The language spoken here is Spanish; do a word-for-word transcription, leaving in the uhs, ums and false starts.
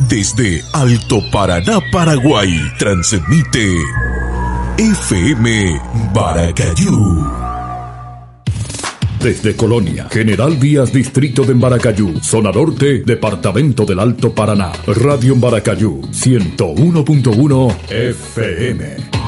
Desde Alto Paraná, Paraguay, transmite F M Baracayú. Desde Colonia, General Díaz, distrito de Baracayú, zona norte, departamento del Alto Paraná. Radio Baracayú, ciento uno punto uno F M.